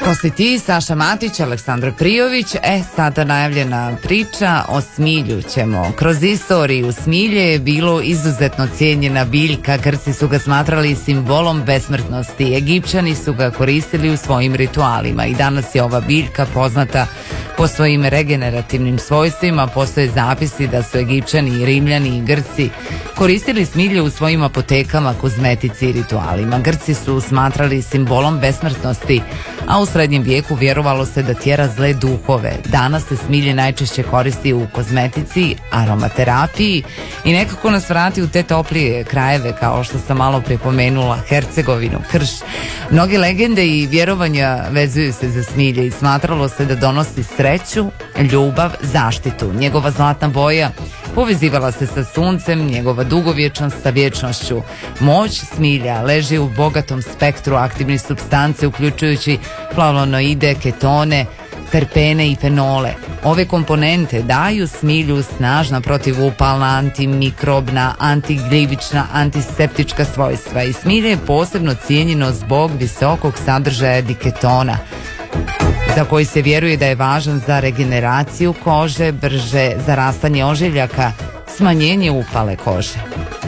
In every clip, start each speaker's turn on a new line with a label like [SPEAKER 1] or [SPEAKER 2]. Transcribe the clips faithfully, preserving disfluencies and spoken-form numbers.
[SPEAKER 1] Ko si ti, Saša Matić, Aleksandar Prijović. E, sada najavljena priča o smilju ćemo. Kroz istoriju smilje je bilo izuzetno cijenjena biljka. Grci su ga smatrali simbolom besmrtnosti. Egipćani su ga koristili u svojim ritualima i danas je ova biljka poznata po svojim regenerativnim svojstvima. Postoje zapisi da su Egipćani, i Rimljani i Grci koristili smilje u svojim apotekama, kozmetici i ritualima. Grci su smatrali simbolom besmrtnosti, a u srednjem vijeku vjerovalo se da tjera zle duhove. Danas se smilje najčešće koristi u kozmetici, aromaterapiji i nekako nas vrati u te toplije krajeve, kao što sam malo prije pomenula, Hercegovinu, Krš. Mnoge legende i vjerovanja vezuju se za smilje i smatralo se da donosi sreću, ljubav, zaštitu. Njegova zlatna boja povezivala se sa suncem, njegova dugovječnost sa vječnošću. Moć smilja leži u bogatom spektru aktivnih supstance, uključujući flavonoide, ketone, terpene i fenole. Ove komponente daju smilju snažna protivupalna, antimikrobna, antigljivična, antiseptička svojstva i smilje je posebno cijenjeno zbog visokog sadržaja diketona, za koji se vjeruje da je važan za regeneraciju kože, brže zarastanje ožiljaka, smanjenje upale kože.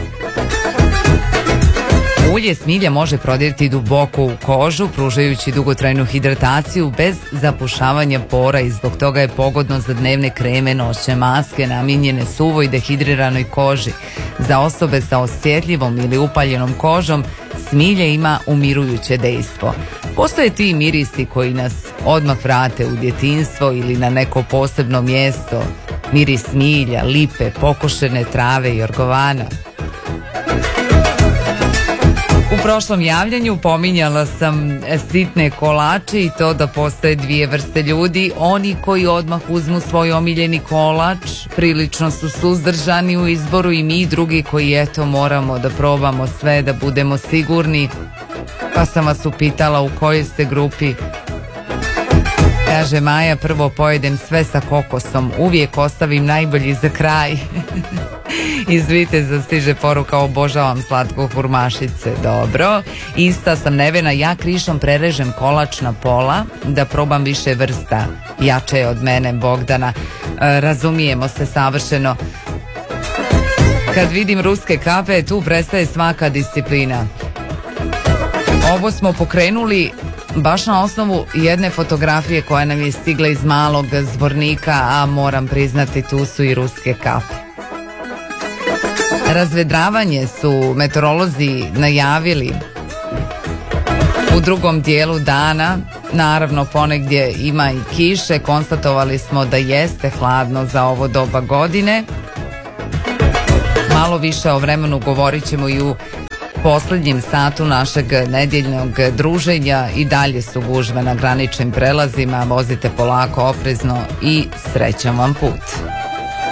[SPEAKER 1] Ulje smilja može prodirati duboko u kožu, pružajući dugotrajnu hidrataciju bez zapušavanja pora i zbog toga je pogodno za dnevne kreme, noćne maske namijenjene suvoj dehidriranoj koži. Za osobe sa osjetljivom ili upaljenom kožom smilje ima umirujuće dejstvo. Postoje ti mirisi koji nas odmah vrate u djetinjstvo ili na neko posebno mjesto. Miris smilja, lipe, pokošene trave i orgovana. U prošlom javljanju pominjala sam sitne kolače i to da postoje dvije vrste ljudi. Oni koji odmah uzmu svoj omiljeni kolač, prilično su suzdržani u izboru, i mi drugi koji eto moramo da probamo sve, da budemo sigurni. Pa sam vas upitala u kojoj ste grupi. Kaže Maja, prvo pojedem sve sa kokosom, uvijek ostavim najbolji za kraj. Iz Viteza stiže poruka, obožavam slatko hurmašice. Dobro. Ista sam Nevena, ja krišom prerežem kolač na pola da probam više vrsta. Jače je od mene Bogdana. E, razumijemo se savršeno. Kad vidim ruske kape, tu prestaje svaka disciplina. Ovo smo pokrenuli baš na osnovu jedne fotografije koja nam je stigla iz Malog Zvornika, a moram priznati tu su i ruske kape. Razvedravanje su meteorolozi najavili u drugom dijelu dana. Naravno, ponegdje ima i kiše. Konstatovali smo da jeste hladno za ovo doba godine. Malo više o vremenu govorit ćemo i u posljednjem satu našeg nedjeljnog druženja. I dalje su gužve na graničnim prelazima. Vozite polako, oprezno i srećan vam put.